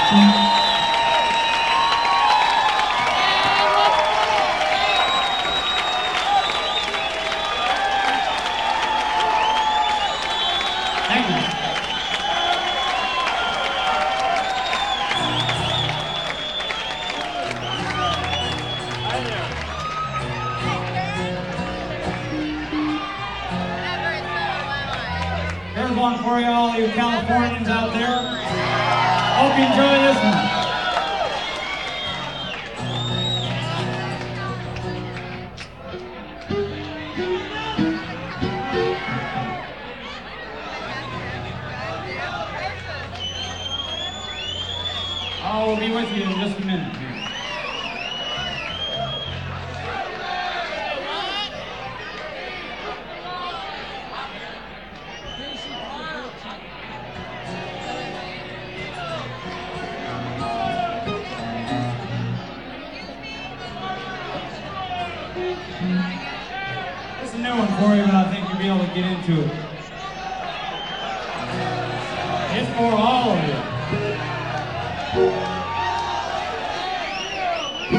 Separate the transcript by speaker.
Speaker 1: Thank you. Here's one for you, all you Californians out there. Hope you enjoy this one. I will be with you in just a minute here. It's a new one for you, but I think you'll be able to get into it. It's for all of you.